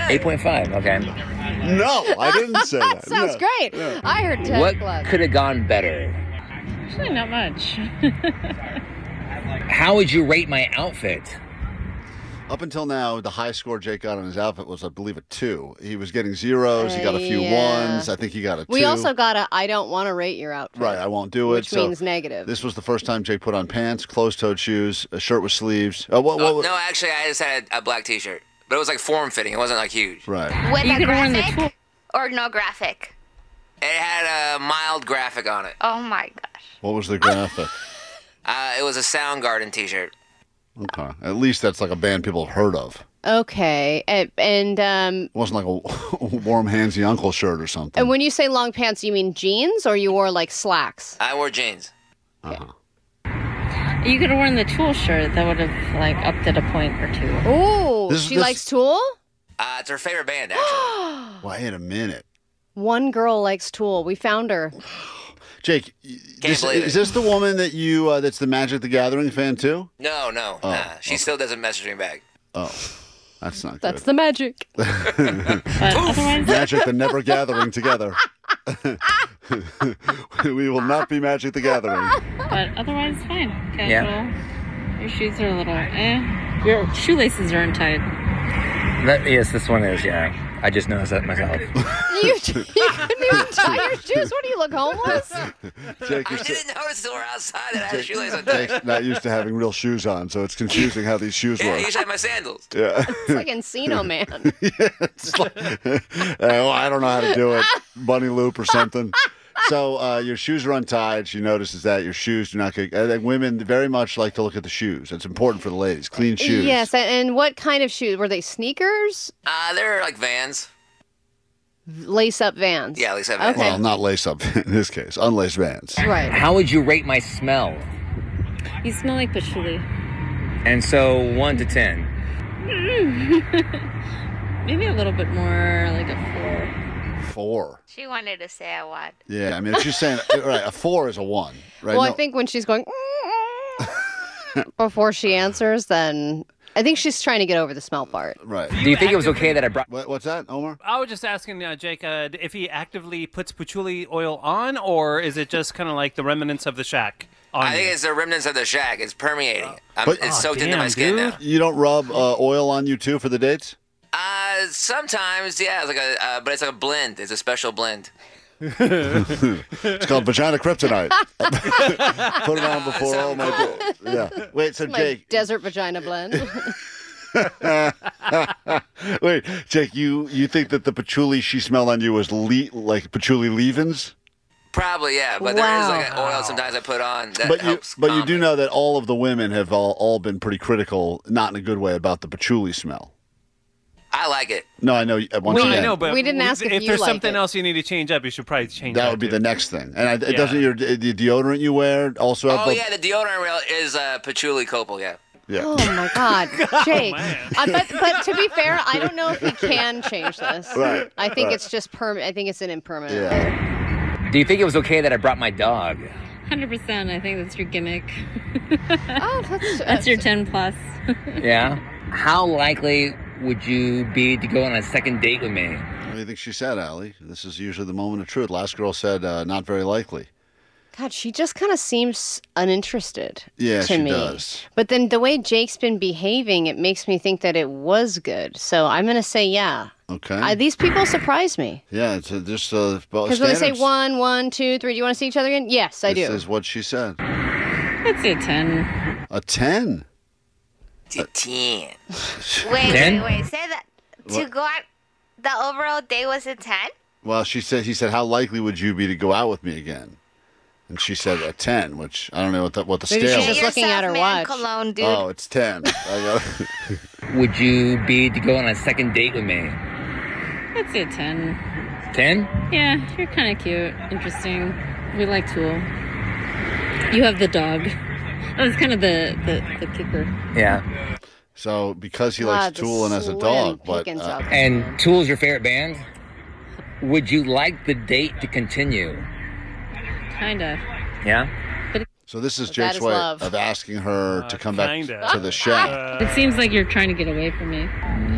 8.5, okay. No, I didn't say that. Sounds great. Yeah. I heard 10 What plus. could have gone better? Actually, not much. How would you rate my outfit? Up until now, the high score Jake got on his outfit was, I believe, a 2. He was getting zeros. He got a few ones. I think he got a 2. We also got a I don't want to rate your outfit. Right, I won't do it. Which means negative. This was the first time Jake put on pants, closed-toed shoes, a shirt with sleeves. No, actually, I just had a black T-shirt. But it was like form-fitting. It wasn't like huge. Right. With a graphic or no graphic? It had a mild graphic on it. Oh, my gosh. What was the graphic? It was a Soundgarden T-shirt. Okay. At least that's like a band people have heard of. Okay. And it wasn't like a warm handsy uncle shirt or something. And when you say long pants, you mean jeans or you wore like slacks? I wore jeans. Okay. You could have worn the Tool shirt. That would have like upped it a point or 2. Ooh, she likes Tool? It's her favorite band, actually. Wait a minute. One girl likes Tool. We found her. Jake, is this the woman that you that's the Magic the Gathering fan too? No. She still doesn't message me back. Oh, that's not good. That's the magic. Magic the never gathering together. We will not be Magic the Gathering. But otherwise, fine. Casual. Yeah. Your shoes are a little Your shoelaces are untied. Yes, this one is, yeah. I just noticed that myself. You couldn't even tie your shoes? What do you look, homeless? Jake, I didn't notice they were outside and I had shoelaces untied. Jake's not used to having real shoes on, so it's confusing how these shoes work. I usually have my sandals. Yeah. It's like Encino Man. I don't know how to do it. Bunny loop or something. So your shoes are untied. She notices that your shoes do not get... I think women very much like to look at the shoes. It's important for the ladies. Clean shoes. Yes, and what kind of shoes? Were they sneakers? They're like Vans. Lace-up Vans? Yeah, lace-up Vans. Okay. Well, not lace-up in this case. Unlaced Vans. Right. How would you rate my smell? You smell like patchouli. And so 1 to 10? Maybe a little bit more, like a 4. She wanted to say a what? Yeah, I mean, if she's saying, right, a 4 is a 1, right? Well, I think when she's going before she answers, then I think she's trying to get over the smell part. Right. Do you think it was okay that I brought... What's that, Omar? I was just asking Jake if he actively puts patchouli oil on, or is it just kind of like the remnants of the shack? I think it's the remnants of the shack. It's permeating. It's soaked into my skin now. You don't rub oil on you, too, for the dates? Sometimes, yeah. It's like but it's like a blend. It's a special blend. It's called Vagina Kryptonite. Put it on before all my dates. Yeah. Wait, so Jake... Desert vagina blend. Wait, Jake, you think that the patchouli she smelled on you was like patchouli leave-ins? Probably, yeah. But there is like an oil sometimes I put on that helps. But you do know that all of the women have all been pretty critical, not in a good way, about the patchouli smell. I like it. No, I know. I know, but we didn't ask if you there's like something it. else you need to change up, you should probably change that. That would be the next thing. And doesn't the deodorant you wear also have... Oh, yeah, the deodorant is patchouli copal, yeah. Yeah. Oh, my God. Jake. But to be fair, I don't know if we can change this. Right. I think it's just I think it's an impermanent. Yeah. Do you think it was okay that I brought my dog? 100%. I think that's your gimmick. Oh, that's your 10 plus. Yeah. How likely would you be to go on a second date with me? What do you think she said, Allie? This is usually the moment of truth. Last girl said not very likely. God, she just kind of seems uninterested to me. Yeah, she does. But then the way Jake's been behaving, it makes me think that it was good. So I'm going to say yeah. Okay. These people surprise me. Yeah, it's just... Because when they say 1, 2, 3, do you want to see each other again? Yes, I do. This is what she said. I'd say 10. A 10? It's a 10. Wait. Say that. To go out, the overall day was a 10? Well, he said, how likely would you be to go out with me again? And she said a 10, which I don't know what the Maybe scale she's is. just looking at her watch. Cologne, dude. Oh, it's 10. Would you be to go on a second date with me? I'd say 10. 10? Yeah, you're kind of cute, interesting. We like Tool. You have the dog. That was kind of the kicker. Yeah. So because he likes Tool and has a dog, but and Tool's your favorite band? Would you like the date to continue? Kinda. Yeah. So this is Jake's way of asking her to come back kinda. to the shack. It seems like you're trying to get away from me.